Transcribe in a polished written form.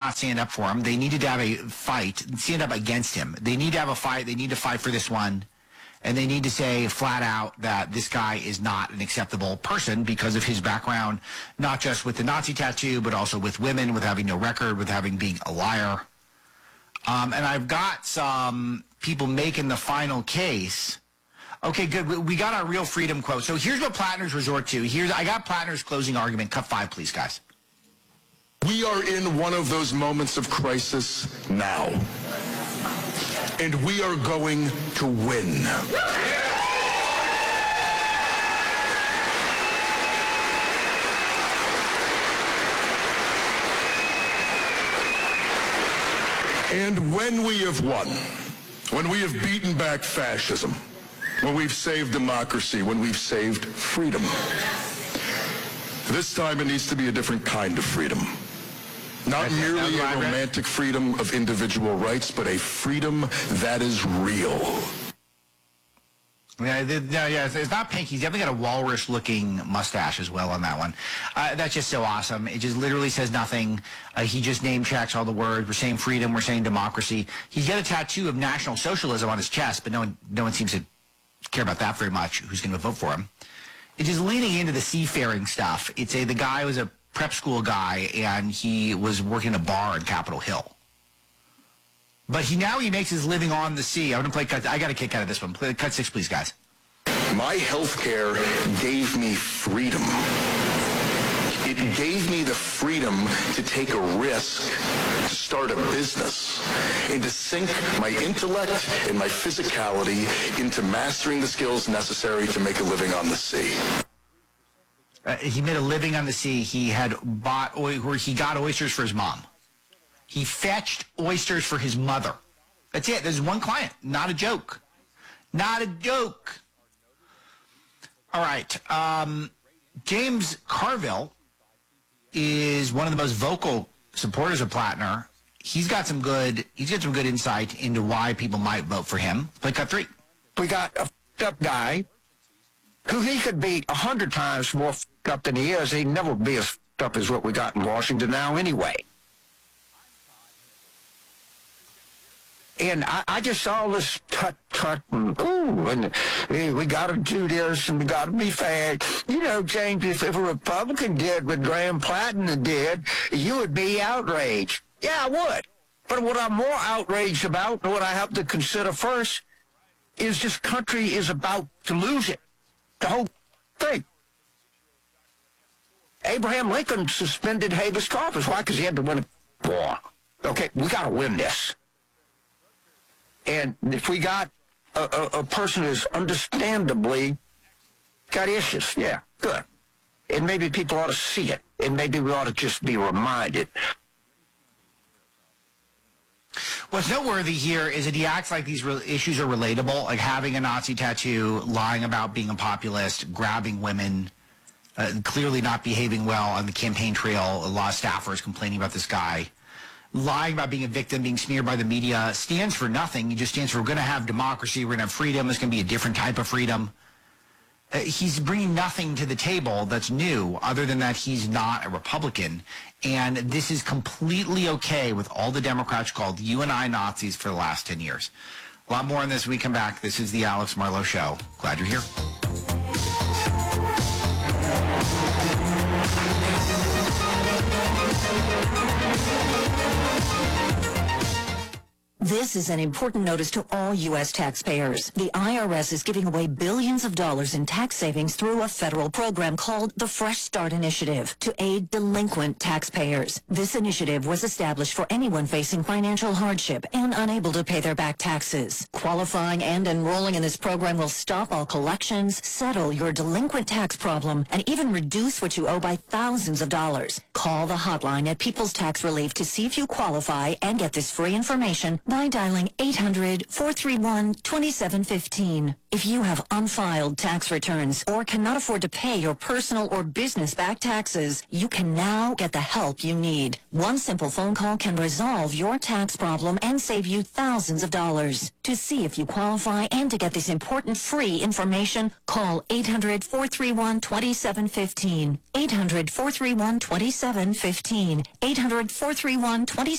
not stand up for him. They needed to have a fight, stand up against him. They need to have a fight. They need to fight for this one. And they need to say flat out that this guy is not an acceptable person because of his background, not just with the Nazi tattoo, but also with women, with having no record, with being a liar. And I've got some people making the final case. Okay, good. We got our Real Freedom quote. So here's what Plattner's resort to. I got Plattner's closing argument. Cut 5, please, guys. We are in one of those moments of crisis now. And we are going to win. And when we have won, when we have beaten back fascism, when we've saved democracy, when we've saved freedom, this time it needs to be a different kind of freedom. Not merely a romantic freedom of individual rights, but a freedom that is real. Yeah, it's not pink. He's definitely got a walrus-looking mustache as well on that one. That's just so awesome. It just literally says nothing. He just name-checks all the words. We're saying freedom. We're saying democracy. He's got a tattoo of National Socialism on his chest, but no one seems to care about that very much. Who's going to vote for him? It's just leaning into the seafaring stuff. The guy was a prep school guy, and he was working in a bar in Capitol Hill. But now he makes his living on the sea. I'm going to play cut. I got a kick out of this one. Play cut 6, please, guys. My health care gave me freedom. It gave me the freedom to take a risk, to start a business, and to sink my intellect and my physicality into mastering the skills necessary to make a living on the sea. He made a living on the sea. He got oysters for his mom. He fetched oysters for his mother. That's it. There's one client. Not a joke. Not a joke. All right. James Carville is one of the most vocal supporters of Plattner. He's got some good insight into why people might vote for him. Play cut 3. We got a f***ed up guy who he could be 100 times more f***ed up than he is. He'd never be as f***ed up as what we got in Washington now anyway. And I just saw this tut, and we got to do this, and we got to be fair. You know, James, if a Republican did what Graham Plattner did, you would be outraged. Yeah, I would. But what I'm more outraged about, and what I have to consider first, is this country is about to lose it. The whole thing. Abraham Lincoln suspended habeas corpus. Why? Because he had to win a war. Okay, we got to win this. And if we got a person who's understandably got issues, yeah, good. And maybe people ought to see it. And maybe we ought to just be reminded. What's noteworthy here is that he acts like these issues are relatable, like having a Nazi tattoo, lying about being a populist, grabbing women, clearly not behaving well on the campaign trail. A lot of staffers complaining about this guy. Lying about being a victim, being smeared by the media, stands for nothing. He just stands for we're going to have democracy, we're going to have freedom, it's going to be a different type of freedom. He's bringing nothing to the table that's new other than that he's not a Republican. And this is completely okay with all the Democrats called you and I Nazis for the last 10 years. A lot more on this when we come back. This is the Alex Marlow Show. Glad you're here. This is an important notice to all U.S. taxpayers. The IRS is giving away billions of dollars in tax savings through a federal program called the Fresh Start Initiative to aid delinquent taxpayers. This initiative was established for anyone facing financial hardship and unable to pay their back taxes. Qualifying and enrolling in this program will stop all collections, settle your delinquent tax problem, and even reduce what you owe by thousands of dollars. Call the hotline at People's Tax Relief to see if you qualify and get this free information by dialing 800-431-2715. If you have unfiled tax returns or cannot afford to pay your personal or business back taxes, you can now get the help you need. One simple phone call can resolve your tax problem and save you thousands of dollars. To see if you qualify and to get this important free information, call 800-431-2715. 800-431-2715. 800-431-2715.